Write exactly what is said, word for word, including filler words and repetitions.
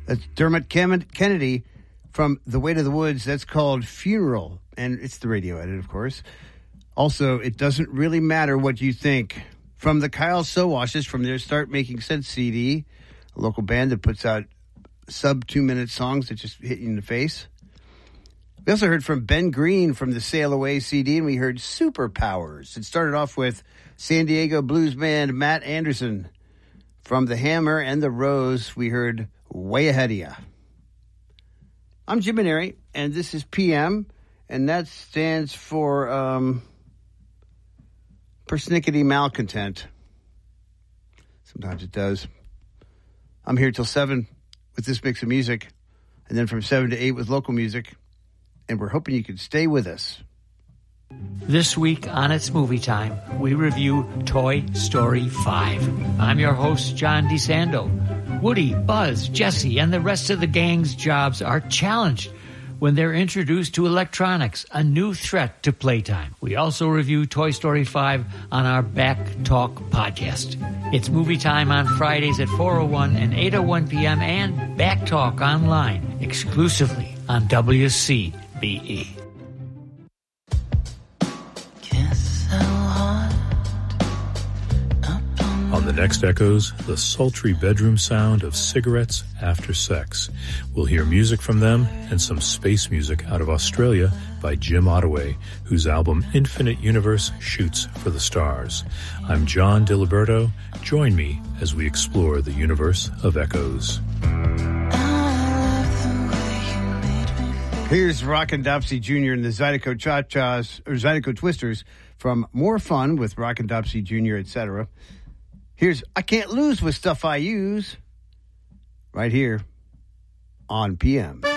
That's Dermot Kennedy from The Way to the Woods. That's called Funeral, and it's the radio edit, of course. Also, It Doesn't Really Matter What You Think from the Kyle Sowashes from their Start Making Sense C D, a local band that puts out sub-two-minute songs that just hit you in the face. We also heard from Ben Green from the Sail Away C D, and we heard Superpowers. It started off with San Diego blues band Matt Anderson. From The Hammer and the Rose, we heard Way Ahead of Ya. I'm Jim Maneri, and this is P M, and that stands for um, persnickety malcontent. Sometimes it does. I'm here till seven with this mix of music, and then from seven to eight with local music, and we're hoping you can stay with us. This week on It's Movie Time, we review Toy Story five. I'm your host, John DeSando. Woody, Buzz, Jesse, and the rest of the gang's jobs are challenged when they're introduced to electronics, a new threat to playtime. We also review Toy Story five on our Back Talk podcast. It's Movie Time on Fridays at four oh one and eight oh one p.m. and Back Talk online exclusively on W C B E. On the next Echoes, the sultry bedroom sound of cigarettes after sex. We'll hear music from them and some space music out of Australia by Jim Ottaway, whose album Infinite Universe shoots for the stars. I'm John DiLiberto. Join me as we explore the universe of Echoes. Here's Rockin' Dopsy Junior and the Zydeco Cha-Chas, or Zydeco Twisters from More Fun with Rockin' Dopsy Junior, et cetera. Here's I Can't Lose with Stuff I Use right here on P M.